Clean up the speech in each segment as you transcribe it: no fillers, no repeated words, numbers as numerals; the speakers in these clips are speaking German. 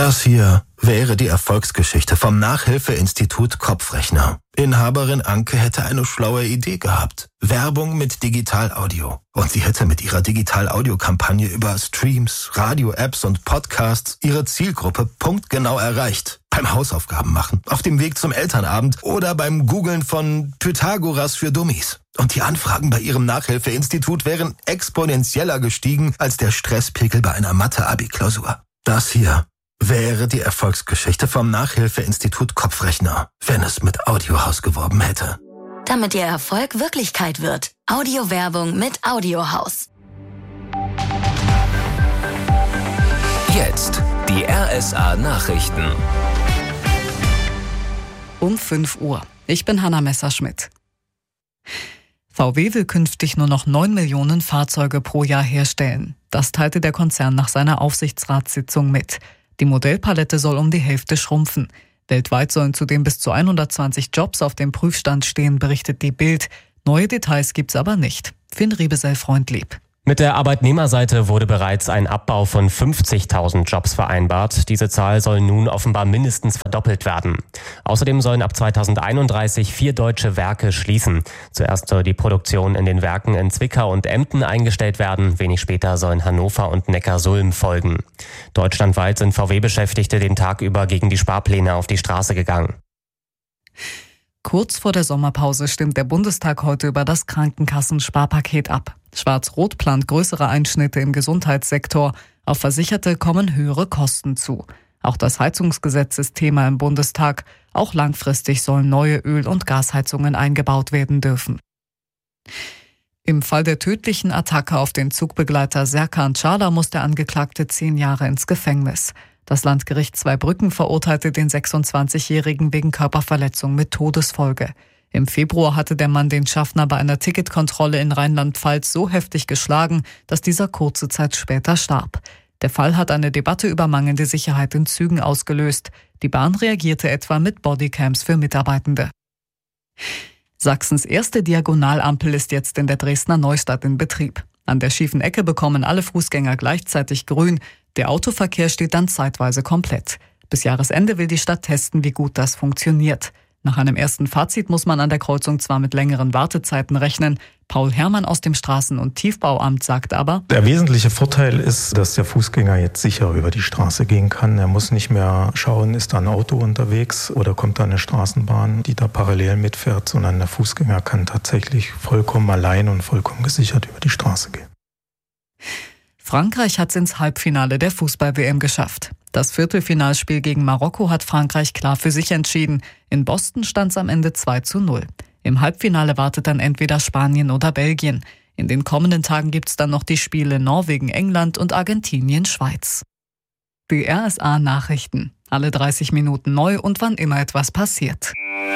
Das hier wäre die Erfolgsgeschichte vom Nachhilfeinstitut Kopfrechner. Inhaberin Anke hätte eine schlaue Idee gehabt. Werbung mit Digital-Audio. Und sie hätte mit ihrer Digital-Audio-Kampagne über Streams, Radio-Apps und Podcasts ihre Zielgruppe punktgenau erreicht. Beim Hausaufgaben machen, auf dem Weg zum Elternabend oder beim Googlen von Pythagoras für Dummies. Und die Anfragen bei ihrem Nachhilfeinstitut wären exponentieller gestiegen als der Stresspegel bei einer Mathe-Abi-Klausur. Das hier wäre die Erfolgsgeschichte vom Nachhilfeinstitut Kopfrechner, wenn es mit Audiohaus geworben hätte. Damit Ihr Erfolg Wirklichkeit wird. Audiowerbung mit Audiohaus. Jetzt die RSA Nachrichten. Um 5 Uhr. Ich bin Hanna Messerschmidt. VW will künftig nur noch 9 Millionen Fahrzeuge pro Jahr herstellen. Das teilte der Konzern nach seiner Aufsichtsratssitzung mit. Die Modellpalette soll um die Hälfte schrumpfen. Weltweit sollen zudem bis zu 120 Jobs auf dem Prüfstand stehen, berichtet die Bild. Neue Details gibt's aber nicht. Finn Riebesell-Freundlieb. Mit der Arbeitnehmerseite wurde bereits ein Abbau von 50.000 Jobs vereinbart. Diese Zahl soll nun offenbar mindestens verdoppelt werden. Außerdem sollen ab 2031 4 deutsche Werke schließen. Zuerst soll die Produktion in den Werken in Zwickau und Emden eingestellt werden. Wenig später sollen Hannover und Neckarsulm folgen. Deutschlandweit sind VW-Beschäftigte den Tag über gegen die Sparpläne auf die Straße gegangen. Kurz vor der Sommerpause stimmt der Bundestag heute über das Krankenkassensparpaket ab. Schwarz-Rot plant größere Einschnitte im Gesundheitssektor. Auf Versicherte kommen höhere Kosten zu. Auch das Heizungsgesetz ist Thema im Bundestag. Auch langfristig sollen neue Öl- und Gasheizungen eingebaut werden dürfen. Im Fall der tödlichen Attacke auf den Zugbegleiter Serkan Çağlar muss der Angeklagte 10 Jahre ins Gefängnis. Das Landgericht Zweibrücken verurteilte den 26-Jährigen wegen Körperverletzung mit Todesfolge. Im Februar hatte der Mann den Schaffner bei einer Ticketkontrolle in Rheinland-Pfalz so heftig geschlagen, dass dieser kurze Zeit später starb. Der Fall hat eine Debatte über mangelnde Sicherheit in Zügen ausgelöst. Die Bahn reagierte etwa mit Bodycams für Mitarbeitende. Sachsens erste Diagonalampel ist jetzt in der Dresdner Neustadt in Betrieb. An der schiefen Ecke bekommen alle Fußgänger gleichzeitig grün. Der Autoverkehr steht dann zeitweise komplett. Bis Jahresende will die Stadt testen, wie gut das funktioniert. Nach einem ersten Fazit muss man an der Kreuzung zwar mit längeren Wartezeiten rechnen. Paul Herrmann aus dem Straßen- und Tiefbauamt sagt aber: Der wesentliche Vorteil ist, dass der Fußgänger jetzt sicher über die Straße gehen kann. Er muss nicht mehr schauen, ist da ein Auto unterwegs oder kommt da eine Straßenbahn, die da parallel mitfährt, sondern der Fußgänger kann tatsächlich vollkommen allein und vollkommen gesichert über die Straße gehen. Frankreich hat es ins Halbfinale der Fußball-WM geschafft. Das Viertelfinalspiel gegen Marokko hat Frankreich klar für sich entschieden. In Boston stand es am Ende 2:0. Im Halbfinale wartet dann entweder Spanien oder Belgien. In den kommenden Tagen gibt es dann noch die Spiele Norwegen, England und Argentinien, Schweiz. Die RSA Nachrichten. Alle 30 Minuten neu und wann immer etwas passiert.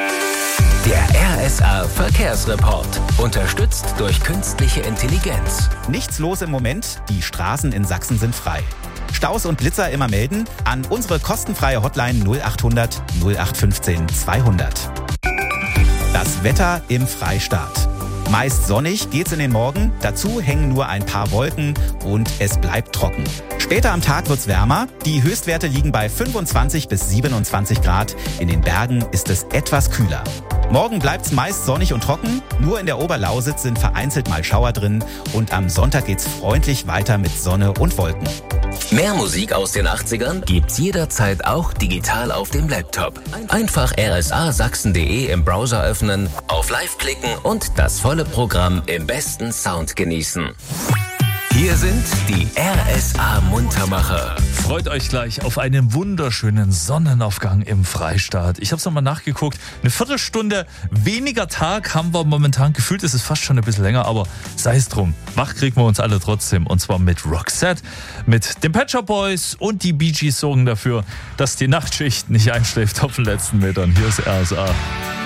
Der RSA Verkehrsreport. Unterstützt durch künstliche Intelligenz. Nichts los im Moment. Die Straßen in Sachsen sind frei. Staus und Blitzer immer melden an unsere kostenfreie Hotline 0800 0815 200. Das Wetter im Freistaat. Meist sonnig geht's in den Morgen, dazu hängen nur ein paar Wolken und es bleibt trocken. Später am Tag wird's wärmer, die Höchstwerte liegen bei 25 bis 27 Grad. In den Bergen ist es etwas kühler. Morgen bleibt's meist sonnig und trocken, nur in der Oberlausitz sind vereinzelt mal Schauer drin und am Sonntag geht's freundlich weiter mit Sonne und Wolken. Mehr Musik aus den 80ern gibt's jederzeit auch digital auf dem Laptop. Einfach rsasachsen.de im Browser öffnen, auf Live klicken und das volle Programm im besten Sound genießen. Hier sind die RSA-Muntermacher. Freut euch gleich auf einen wunderschönen Sonnenaufgang im Freistaat. Ich habe es nochmal nachgeguckt. Eine Viertelstunde weniger Tag haben wir momentan. Gefühlt ist es fast schon ein bisschen länger, aber sei es drum. Wach kriegen wir uns alle trotzdem. Und zwar mit Roxette, mit den Pet Shop Boys und die Bee Gees sorgen dafür, dass die Nachtschicht nicht einschläft auf den letzten Metern. Hier ist RSA.